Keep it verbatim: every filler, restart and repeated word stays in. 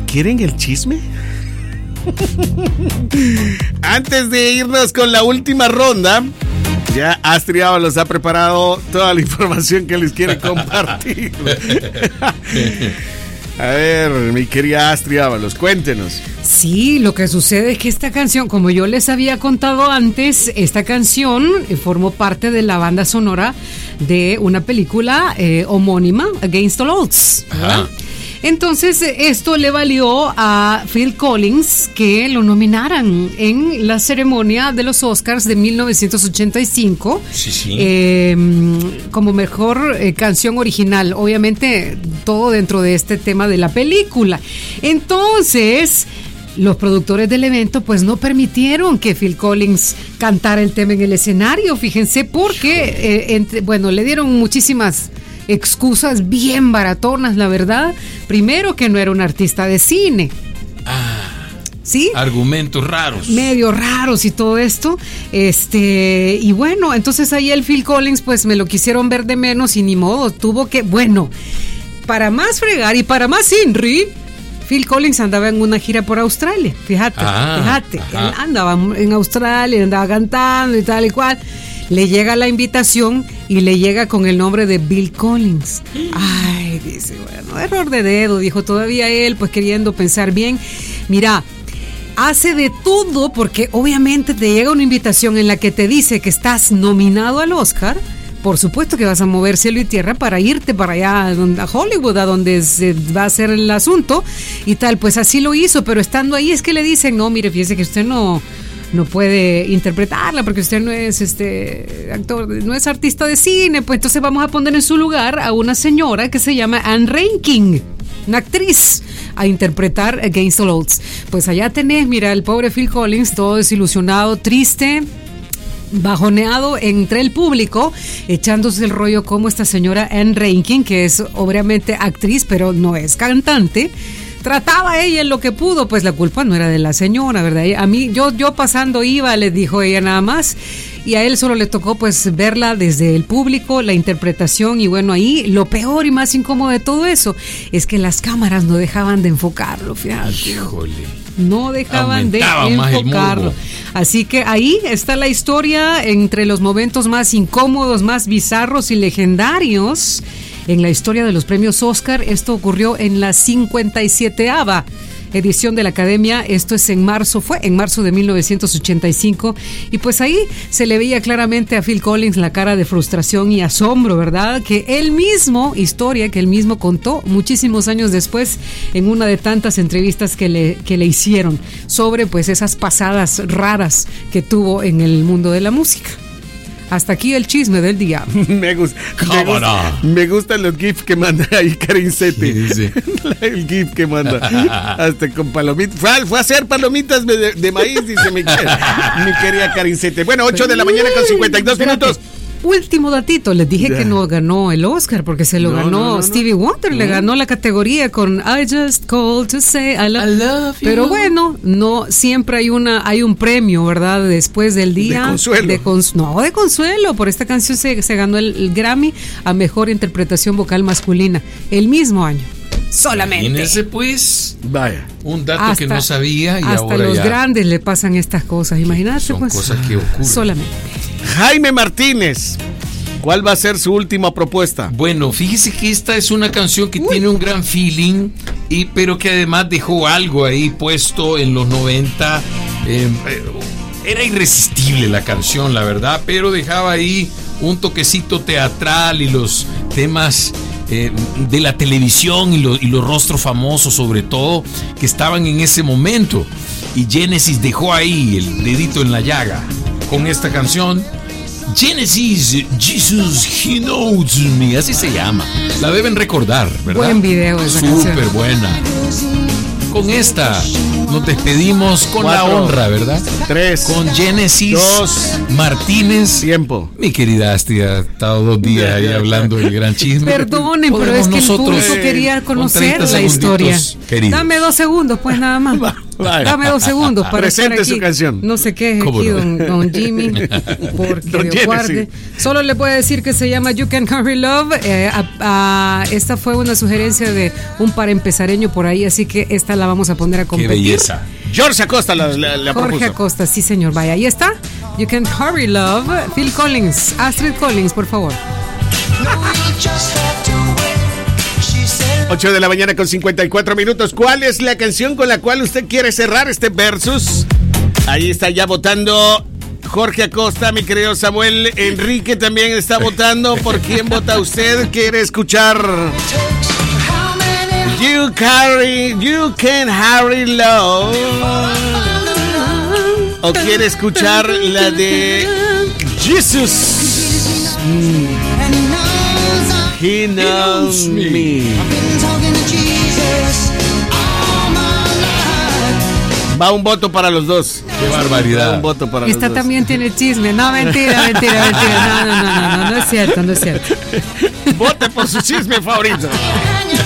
¿Quieren el chisme? Antes de irnos con la última ronda, ya Astrid Ábalos ha preparado toda la información que les quiere compartir. A ver, mi querida Astrid Ábalos, cuéntenos. Sí, lo que sucede es que esta canción, como yo les había contado antes, esta canción formó parte de la banda sonora de una película eh, homónima, Against All Odds. Ajá. Entonces, esto le valió a Phil Collins que lo nominaran en la ceremonia de los Oscars de mil novecientos ochenta y cinco. Sí, sí. Eh, como mejor eh, canción original. Obviamente, todo dentro de este tema de la película. Entonces, los productores del evento pues no permitieron que Phil Collins cantara el tema en el escenario. Fíjense, porque, eh, entre, bueno, le dieron muchísimas excusas bien baratonas, la verdad. Primero, que no era un artista de cine. Ah, ¿sí? Argumentos raros. Medio raros y todo esto. Este, y bueno, entonces ahí el Phil Collins, pues me lo quisieron ver de menos y ni modo. Tuvo que, bueno, para más fregar y para más Inri, Phil Collins andaba en una gira por Australia. Fíjate, ah, fíjate. Ajá. Él andaba en Australia, andaba cantando y tal y cual. Le llega la invitación y le llega con el nombre de Bill Collins. Ay, dice, bueno, error de dedo, dijo todavía él, pues queriendo pensar bien. Mira, hace de todo porque obviamente te llega una invitación en la que te dice que estás nominado al Oscar. Por supuesto que vas a mover cielo y tierra para irte para allá a Hollywood, a donde se va a hacer el asunto y tal. Pues así lo hizo, pero estando ahí es que le dicen, no, mire, fíjese que usted no... no puede interpretarla porque usted no es este actor, no es artista de cine, pues entonces vamos a poner en su lugar a una señora que se llama Anne Reinking, una actriz, a interpretar Against All Odds. Pues allá tenés, mira, el pobre Phil Collins, todo desilusionado, triste, bajoneado entre el público, echándose el rollo como esta señora Anne Reinking, que es obviamente actriz, pero no es cantante. Trataba ella en lo que pudo, pues la culpa no era de la señora, ¿verdad? A mí, yo, yo pasando iba, le dijo ella nada más, y a él solo le tocó pues verla desde el público, la interpretación, y bueno, ahí lo peor y más incómodo de todo eso es que las cámaras no dejaban de enfocarlo, fíjate. Híjole. No dejaban Aumentaba de más el enfocarlo. morbo. Así que ahí está la historia entre los momentos más incómodos, más bizarros y legendarios en la historia de los premios Oscar. Esto ocurrió en la cincuenta y sieteava edición de la Academia. Esto es en marzo, fue en marzo de mil novecientos ochenta y cinco. Y pues ahí se le veía claramente a Phil Collins la cara de frustración y asombro, ¿verdad? Que él mismo, historia que él mismo contó muchísimos años después en una de tantas entrevistas que le, que le hicieron sobre pues esas pasadas raras que tuvo en el mundo de la música. Hasta aquí el chisme del día. me, gusta, me, gusta, me gustan los gifs que manda ahí Karincete. Sí, sí. El gif que manda. Hasta con palomitas. Fue, fue a hacer palomitas de, de maíz, dice mi, mi querida Karincete. Bueno, ocho de la mañana con cincuenta y dos minutos. Último datito, les dije yeah. que no ganó el Oscar porque se lo no, ganó no, no, Stevie no. Wonder, no. le ganó la categoría con I Just Called to Say I Love, I love You. Pero bueno, no siempre hay una hay un premio, ¿verdad? Después del día de consuelo. De cons, no, de consuelo, por esta canción se, se ganó el, el Grammy a mejor interpretación vocal masculina el mismo año. Solamente. En ese pues, vaya, un dato hasta, que no sabía y hasta ahora los ya grandes le pasan estas cosas. Imagínate, son pues. cosas que ocurren. Solamente. Jaime Martínez, ¿cuál va a ser su última propuesta? Bueno, fíjese que esta es una canción que Uy. tiene un gran feeling, y, pero que además dejó algo ahí puesto en los noventa. Eh, era irresistible la canción, la verdad, pero dejaba ahí un toquecito teatral y los temas eh, de la televisión y, lo, y los rostros famosos, sobre todo, que estaban en ese momento. Y Genesis dejó ahí el dedito en la llaga con esta canción. Genesis, Jesus, He Knows Me, así se llama. La deben recordar, ¿verdad? Buen video esa canción. Súper buena. Con esta nos despedimos con Cuatro, la honra, ¿verdad? Tres. Con Genesis dos, Martínez. Tiempo. Mi querida Astrid ha estado dos días ahí hablando del gran chisme. Perdonen, pero es que el público quería conocer la historia. Queridos. Dame dos segundos, pues nada más. Vaya. Dame dos segundos para Presente estar aquí. su canción. No sé qué es ¿Cómo aquí, no? don, don Jimmy, porque Don Dios Jimmy, guarde. sí. Solo le puedo decir que se llama You Can Hurry Love. Eh, a- a- esta fue una sugerencia de un par empezareño por ahí, así que esta la vamos a poner a Qué competir. belleza. George Acosta la, la, la Jorge propuso. Acosta, sí señor, vaya, ahí está. You Can Hurry Love, Phil Collins, Astrid Collins, por favor. ocho de la mañana con cincuenta y cuatro minutos. ¿Cuál es la canción con la cual usted quiere cerrar este versus? Ahí está ya votando Jorge Acosta, mi querido Samuel. Enrique también está votando. ¿Por quién vota usted? ¿Quiere escuchar You Carry, You Can Hurry Love? ¿O quiere escuchar la de Jesus? He knows me. Va un voto para los dos. Qué Va barbaridad. un voto para Esta los dos. también tiene chisme. No, mentira, mentira, mentira. No, no, no, no, no, no es cierto, no es cierto. Vote por su chisme favorito.